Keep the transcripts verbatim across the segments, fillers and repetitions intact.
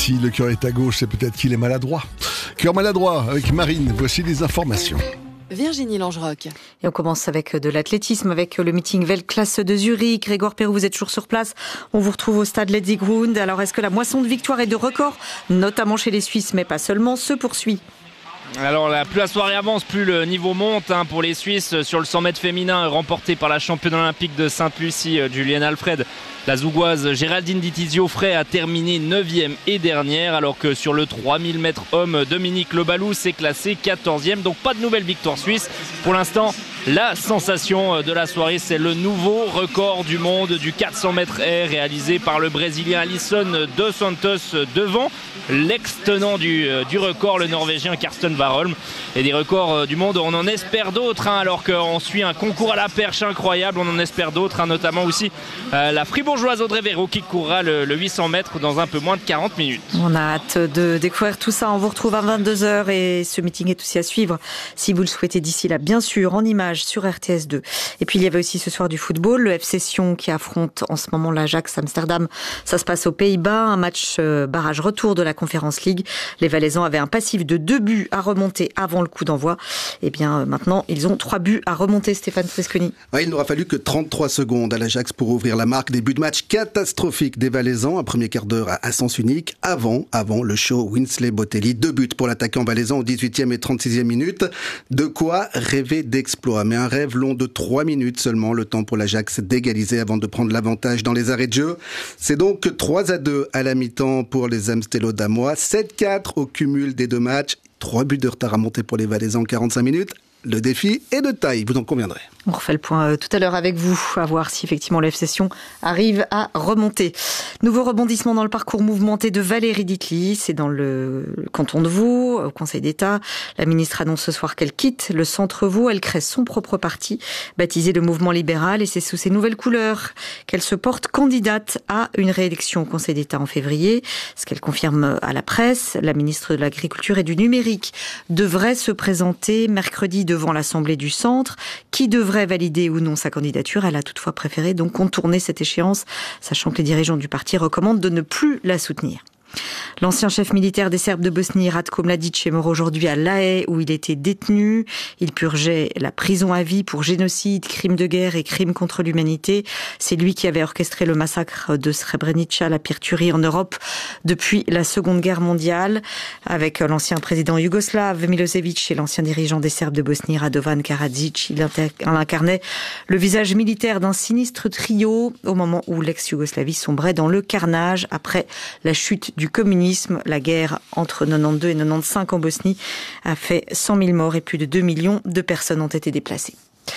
Si le cœur est à gauche, c'est peut-être qu'il est maladroit. Cœur maladroit avec Marine, voici les informations. Virginie Langeroc. Et on commence avec de l'athlétisme, avec le meeting Weltklasse de Zurich. Grégoire Perrou, vous êtes toujours sur place. On vous retrouve au stade Letzigrund. Alors, est-ce que la moisson de victoires et de records, notamment chez les Suisses, mais pas seulement, se poursuit ? Alors là, plus la soirée avance, plus le niveau monte hein, pour les Suisses sur le cent mètres féminin remporté par la championne olympique de Sainte-Lucie, Julienne Alfred. La Zougoise Géraldine Di Tizio-Frey a terminé neuvième et dernière, alors que sur le trois mille mètres homme, Dominique Lebalou s'est classé quatorzième. Donc pas de nouvelle victoire suisse. Pour l'instant, la sensation de la soirée, c'est le nouveau record du monde du quatre cents mètres air réalisé par le Brésilien Alisson dos Santos devant l'ex-tenant du, du record, le Norvégien Karsten Warholm. Et des records du monde, on en espère d'autres, hein, alors qu'on suit un concours à la perche incroyable. On en espère d'autres, hein, notamment aussi euh, la fribourgeoise Audrey Véro qui courra le, le huit cents mètres dans un peu moins de quarante minutes. On a hâte de découvrir tout ça. On vous retrouve à vingt-deux heures et ce meeting est aussi à suivre si vous le souhaitez d'ici là, bien sûr, en images sur R T S deux. Et puis il y avait aussi ce soir du football, le F C Sion qui affronte en ce moment l'Ajax Amsterdam. Ça se passe aux Pays-Bas, un match euh, barrage retour de la Conference League. Les Valaisans avaient un passif de deux buts à remonter avant le coup d'envoi. Et bien euh, maintenant, ils ont trois buts à remonter, Stéphane Fresconi. Ouais, il n'aura fallu que trente-trois secondes à l'Ajax pour ouvrir la marque. Des buts de match catastrophiques des Valaisans. Un premier quart d'heure à sens unique. Avant, avant le show Winsley Botelli. Deux buts pour l'attaquant valaisan au dix-huitième et trente-sixième minute. De quoi rêver d'exploit. Mais un rêve long de trois minutes seulement. Le temps pour l'Ajax d'égaliser avant de prendre l'avantage dans les arrêts de jeu. C'est donc trois à deux à la mi-temps pour les Amstello-Damois. sept quatre au cumul des deux matchs. Trois buts de retard à monter pour les Valaisans en quarante-cinq minutes. Le défi est de taille, vous en conviendrez. On refait le point euh, tout à l'heure avec vous, à voir si effectivement le F C Sion arrive à remonter. Nouveau rebondissement dans le parcours mouvementé de Valérie Ditli, c'est dans le canton de Vaud, au Conseil d'État. La ministre annonce ce soir qu'elle quitte le centre Vaud, elle crée son propre parti, baptisé le Mouvement Libéral, et c'est sous ses nouvelles couleurs qu'elle se porte candidate à une réélection au Conseil d'État en février. Ce qu'elle confirme à la presse, la ministre de l'Agriculture et du Numérique devrait se présenter mercredi devant l'Assemblée du Centre, qui devrait valider ou non sa candidature. Elle a toutefois préféré donc contourner cette échéance, sachant que les dirigeants du parti recommandent de ne plus la soutenir. L'ancien chef militaire des Serbes de Bosnie, Ratko Mladic, est mort aujourd'hui à La Haye où il était détenu. Il purgeait la prison à vie pour génocide, crimes de guerre et crimes contre l'humanité. C'est lui qui avait orchestré le massacre de Srebrenica, la pire tuerie en Europe depuis la Seconde Guerre mondiale. Avec l'ancien président yougoslave Milosevic et l'ancien dirigeant des Serbes de Bosnie, Radovan Karadzic, il incarnait le visage militaire d'un sinistre trio au moment où l'ex-Yougoslavie sombrait dans le carnage après la chute du communisme. La guerre entre quatre-vingt-douze et quatre-vingt-quinze en Bosnie a fait cent mille morts et plus de deux millions de personnes ont été déplacées.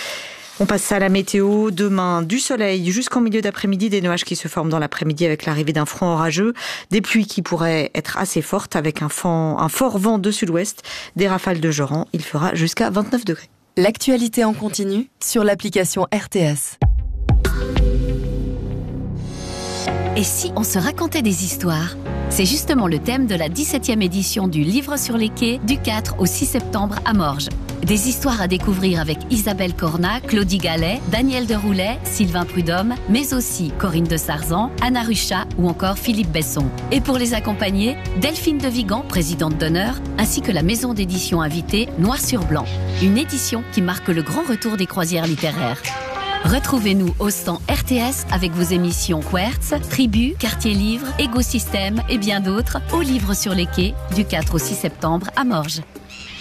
On passe à la météo. Demain, du soleil jusqu'en milieu d'après-midi, des nuages qui se forment dans l'après-midi avec l'arrivée d'un front orageux, des pluies qui pourraient être assez fortes avec un, vent, un fort vent de sud-ouest, des rafales de Joran. Il fera jusqu'à vingt-neuf degrés. L'actualité en continu sur l'application R T S. Et si on se racontait des histoires ? C'est justement le thème de la dix-septième édition du Livre sur les quais du quatre au six septembre à Morges. Des histoires à découvrir avec Isabelle Cornat, Claudie Gallet, Daniel Deroulet, Sylvain Prudhomme, mais aussi Corinne de Sarzan, Anna Ruchat ou encore Philippe Besson. Et pour les accompagner, Delphine de Vigan, présidente d'honneur, ainsi que la maison d'édition invitée Noir sur Blanc. Une édition qui marque le grand retour des croisières littéraires. Retrouvez-nous au stand R T S avec vos émissions Quertz, Tribu, Quartier Livre, Écosystème et bien d'autres au Livre sur les quais du quatre au six septembre à Morges.